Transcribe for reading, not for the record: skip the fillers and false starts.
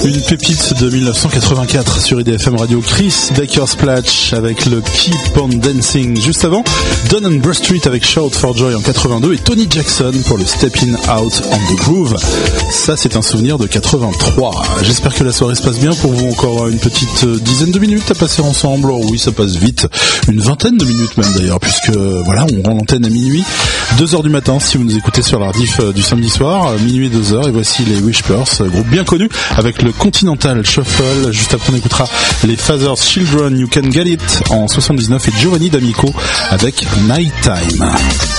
Une pépite de 1984 sur IDFM Radio, Chris Baker-Splatch avec le Keep on Dancing. Juste avant, Don and Bradstreet avec Shout for Joy en 82 et Tony Jackson pour le Steppin' Out on the Groove. Ça, c'est un souvenir de 83. J'espère que la soirée se passe bien pour vous. Encore une petite dizaine de minutes à passer ensemble. Oh oui, ça passe vite. Une vingtaine de minutes même d'ailleurs, puisque voilà, on rend l'antenne à minuit. 2h du matin si vous nous écoutez sur la rediff du samedi soir. Minuit 2h et voici les Wishpers, groupe bien connu avec le Continental Shuffle. Juste après on écoutera les Father's Children, You Can Get It en 79 et Giovanni D'Amico avec Nighttime.